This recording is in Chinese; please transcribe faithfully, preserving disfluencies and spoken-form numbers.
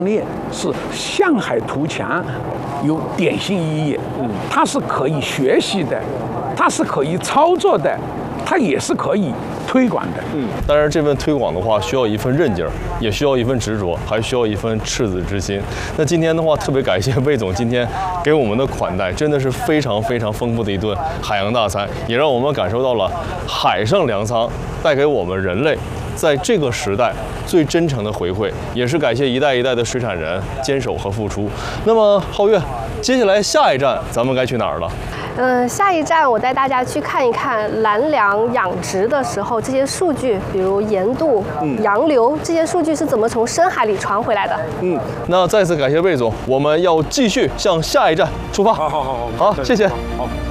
列是向海图强，有典型意义。嗯，它是可以学习的，它是可以操作的，它也是可以推广的。 嗯，当然这份推广的话，需要一份韧劲儿，也需要一份执着，还需要一份赤子之心。那今天的话，特别感谢魏总今天给我们的款待，真的是非常非常丰富的一顿海洋大餐，也让我们感受到了海上粮仓带给我们人类在这个时代最真诚的回馈，也是感谢一代一代的水产人坚守和付出。那么皓月，接下来下一站咱们该去哪儿了？ 嗯，下一站我带大家去看一看蓝粮养殖的时候这些数据，比如盐度、嗯、洋流这些数据是怎么从深海里传回来的。 嗯，那再次感谢魏总，我们要继续向下一站出发。 好好好好，好，谢谢。 好。